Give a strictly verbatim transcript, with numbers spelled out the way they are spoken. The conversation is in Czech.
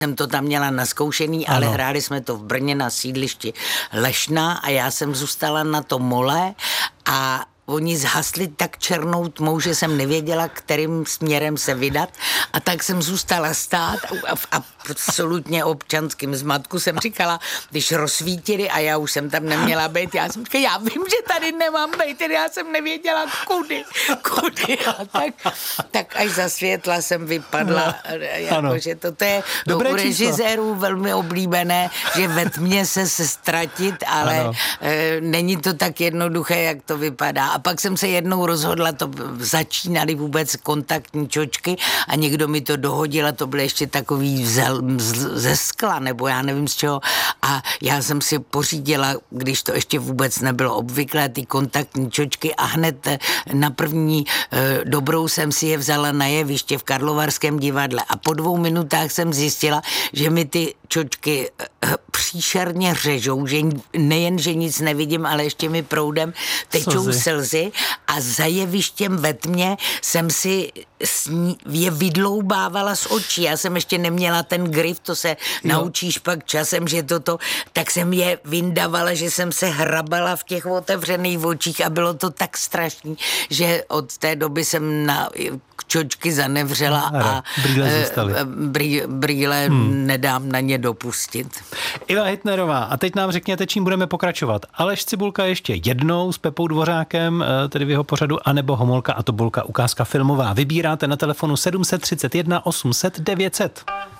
jsem to tam měla naskoušený, ale Ano. hráli jsme to v Brně na sídlišti Lešna a já jsem zůstala na to mole a oni zhasli tak černou tmou, že jsem nevěděla, kterým směrem se vydat a tak jsem zůstala stát a v absolutně občanským zmatku jsem říkala, když rozsvítili a já už jsem tam neměla být, já jsem říkala, já vím, že tady nemám být, já jsem nevěděla kudy, kudy a tak, tak až za světla jsem vypadla, jako, že toto je Dobré u režisérů velmi oblíbené, že ve tmě se, se ztratit, ale ano. e, není to tak jednoduché, jak to vypadá. A pak jsem se jednou rozhodla, to začínaly vůbec kontaktní čočky a někdo mi to dohodil a to byl ještě takový vzel, ze skla, nebo já nevím z čeho. A já jsem si pořídila, když to ještě vůbec nebylo obvyklé, ty kontaktní čočky a hned na první e, dobrou jsem si je vzala na jeviště v Karlovarském divadle a po dvou minutách jsem zjistila, že mi ty čočky e, příšerně řežou, že nejen, že nic nevidím, ale ještě mi proudem tečou slzy. slzy a za jevištěm ve tmě jsem si je vydloubávala z očí. Já jsem ještě neměla ten grif, to se jo. naučíš pak časem, že toto, tak jsem je vyndavala, že jsem se hrabala v těch otevřených očích a bylo to tak strašný, že od té doby jsem na čočky zanevřela a brýle zůstaly. Brý, brýle hmm. nedám na ně dopustit. Iva Hitnerová, a teď nám řekněte, čím budeme pokračovat. Aleš Cibulka ještě jednou s Pepou Dvořákem, tedy v jeho pořadu, anebo Homolka a Tobolka, ukázka filmová. Vybíráte na telefonu sedm set třicet jedna osm set devět set.